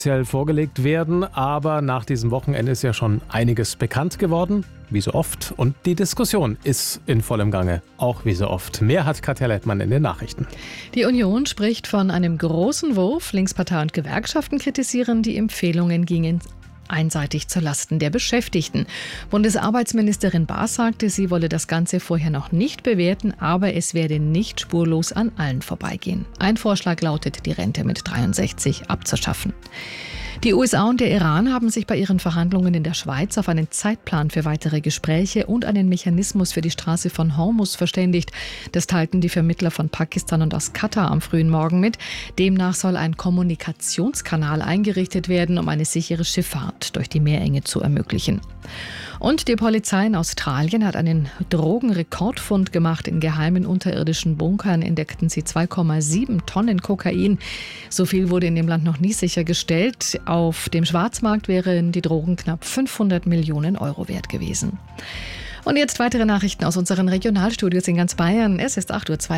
vorgelegt werden, aber nach diesem Wochenende ist ja schon einiges bekannt geworden, wie so oft, und die Diskussion ist in vollem Gange, auch wie so oft. Mehr hat Katja Lettmann in den Nachrichten. Die Union spricht von einem großen Wurf. Linkspartei und Gewerkschaften kritisieren, die Empfehlungen gingen einseitig zulasten der Beschäftigten. Bundesarbeitsministerin Baas sagte, sie wolle das Ganze vorher noch nicht bewerten, aber es werde nicht spurlos an allen vorbeigehen. Ein Vorschlag lautet, die Rente mit 63 abzuschaffen. Die USA und der Iran haben sich bei ihren Verhandlungen in der Schweiz auf einen Zeitplan für weitere Gespräche und einen Mechanismus für die Straße von Hormuz verständigt. Das teilten die Vermittler von Pakistan und aus Katar am frühen Morgen mit. Demnach soll ein Kommunikationskanal eingerichtet werden, um eine sichere Schifffahrt durch die Meerenge zu ermöglichen. Und die Polizei in Australien hat einen Drogenrekordfund gemacht. In geheimen unterirdischen Bunkern entdeckten sie 2,7 Tonnen Kokain. So viel wurde in dem Land noch nie sichergestellt. Auf dem Schwarzmarkt wären die Drogen knapp 500 Millionen Euro wert gewesen. Und jetzt weitere Nachrichten aus unseren Regionalstudios in ganz Bayern. Es ist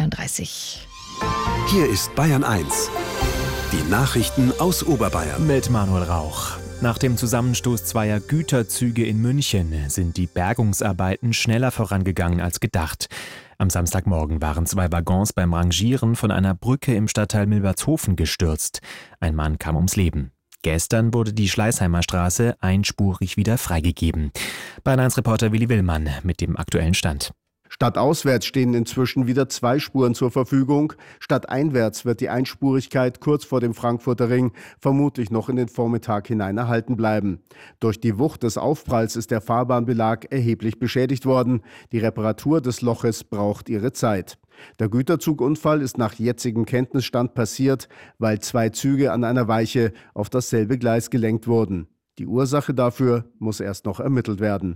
8:32 Uhr. Hier ist Bayern 1. Die Nachrichten aus Oberbayern. Mit Manuel Rauch. Nach dem Zusammenstoß zweier Güterzüge in München sind die Bergungsarbeiten schneller vorangegangen als gedacht. Am Samstagmorgen waren 2 Waggons beim Rangieren von einer Brücke im Stadtteil Milbertshofen gestürzt. Ein Mann kam ums Leben. Gestern wurde die Schleißheimer Straße einspurig wieder freigegeben. Bayern 1 Reporter Willi Willmann mit dem aktuellen Stand. Stadtauswärts stehen inzwischen wieder 2 Spuren zur Verfügung. Stadteinwärts wird die Einspurigkeit kurz vor dem Frankfurter Ring vermutlich noch in den Vormittag hinein erhalten bleiben. Durch die Wucht des Aufpralls ist der Fahrbahnbelag erheblich beschädigt worden. Die Reparatur des Loches braucht ihre Zeit. Der Güterzugunfall ist nach jetzigem Kenntnisstand passiert, weil 2 Züge an einer Weiche auf dasselbe Gleis gelenkt wurden. Die Ursache dafür muss erst noch ermittelt werden.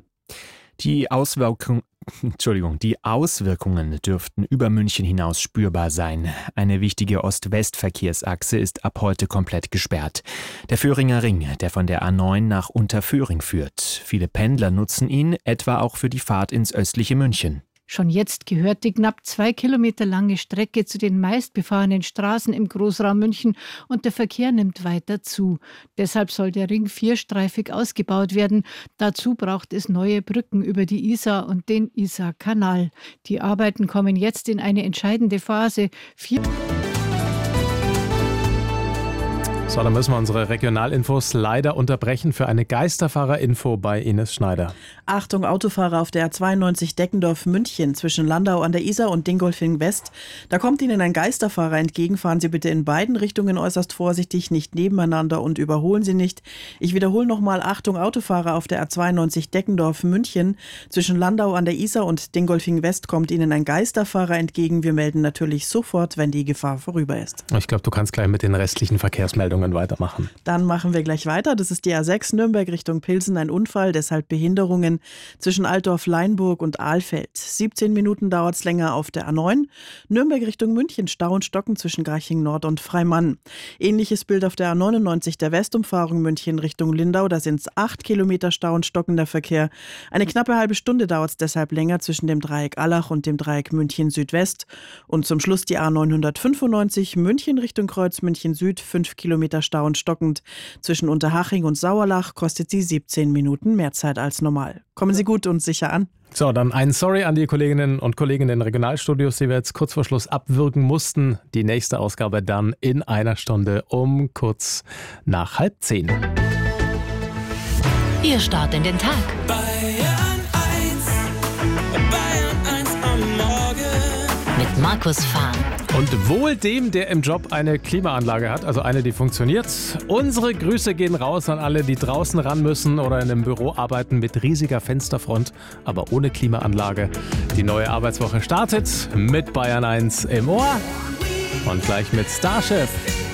Die Auswirkungen dürften über München hinaus spürbar sein. Eine wichtige Ost-West-Verkehrsachse ist ab heute komplett gesperrt. Der Föhringer Ring, der von der A9 nach Unterföhring führt. Viele Pendler nutzen ihn, etwa auch für die Fahrt ins östliche München. Schon jetzt gehört die knapp 2 Kilometer lange Strecke zu den meistbefahrenen Straßen im Großraum München und der Verkehr nimmt weiter zu. Deshalb soll der Ring 4-streifig ausgebaut werden. Dazu braucht es neue Brücken über die Isar und den Isarkanal. Die Arbeiten kommen jetzt in eine entscheidende Phase. So, dann müssen wir unsere Regionalinfos leider unterbrechen für eine Geisterfahrer-Info bei Ines Schneider. Achtung, Autofahrer auf der A92 Deckendorf-München zwischen Landau an der Isar und Dingolfing West. Da kommt Ihnen ein Geisterfahrer entgegen. Fahren Sie bitte in beiden Richtungen äußerst vorsichtig, nicht nebeneinander und überholen Sie nicht. Ich wiederhole nochmal, Achtung, Autofahrer auf der A92 Deckendorf-München zwischen Landau an der Isar und Dingolfing West kommt Ihnen ein Geisterfahrer entgegen. Wir melden natürlich sofort, wenn die Gefahr vorüber ist. Ich glaube, du kannst gleich mit den restlichen Verkehrsmeldungen weitermachen. Dann machen wir gleich weiter. Das ist die A6 Nürnberg Richtung Pilsen, ein Unfall, deshalb Behinderungen zwischen Altdorf-Leinburg und Ahlfeld. 17 Minuten dauert es länger auf der A9. Nürnberg Richtung München, Stau und Stocken zwischen Garching Nord und Freimann. Ähnliches Bild auf der A99 der Westumfahrung München Richtung Lindau. Da sind es 8 Kilometer Stau und stockender Verkehr. Eine knappe halbe Stunde dauert es deshalb länger zwischen dem Dreieck Allach und dem Dreieck München Südwest. Und zum Schluss die A995 München Richtung Kreuz München Süd, 5 Kilometer Stau und stockend. Zwischen Unterhaching und Sauerlach kostet sie 17 Minuten mehr Zeit als normal. Kommen Sie gut und sicher an. So, dann ein Sorry an die Kolleginnen und Kollegen in den Regionalstudios, die wir jetzt kurz vor Schluss abwürgen mussten. Die nächste Ausgabe dann in einer Stunde um kurz nach 9:30. Ihr Start in den Tag. Bayern 1 am Morgen. Mit Markus Fahn. Und wohl dem, der im Job eine Klimaanlage hat, also eine, die funktioniert. Unsere Grüße gehen raus an alle, die draußen ran müssen oder in einem Büro arbeiten mit riesiger Fensterfront, aber ohne Klimaanlage. Die neue Arbeitswoche startet mit Bayern 1 im Ohr und gleich mit Starship.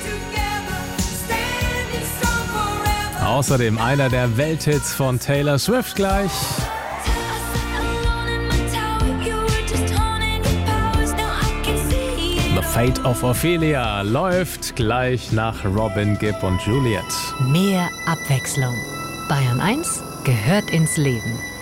Außerdem einer der Welthits von Taylor Swift gleich. The Fate of Ophelia läuft gleich nach Robin Gibb und Juliet. Mehr Abwechslung. Bayern 1 gehört ins Leben.